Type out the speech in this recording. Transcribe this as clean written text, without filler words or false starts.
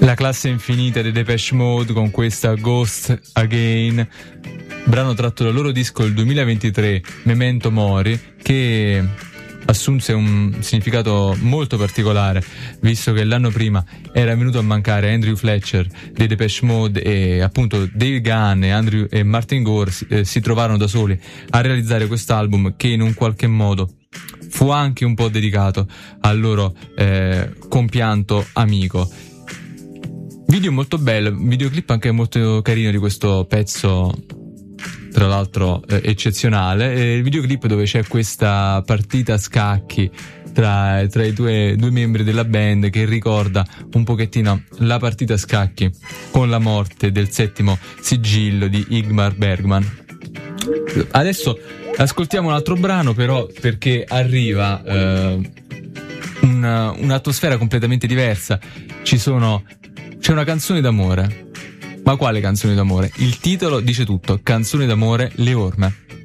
La classe infinita dei Depeche Mode con questa Ghost Again, brano tratto dal loro disco del 2023, Memento Mori, che assunse un significato molto particolare, visto che l'anno prima era venuto a mancare Andrew Fletcher dei Depeche Mode e appunto Dave Gahan e Martin Gore si trovarono da soli a realizzare quest'album, che in un qualche modo fu anche un po' dedicato al loro compianto amico. Video molto bello, videoclip anche molto carino di questo pezzo, tra l'altro eccezionale. Il videoclip dove c'è questa partita a scacchi tra i due membri della band, che ricorda un pochettino la partita a scacchi con la morte del settimo sigillo di Ingmar Bergman. Adesso ascoltiamo un altro brano, però, perché arriva un'atmosfera completamente diversa. C'è una canzone d'amore. Ma quale canzone d'amore? Il titolo dice tutto: Canzone d'amore, Le Orme.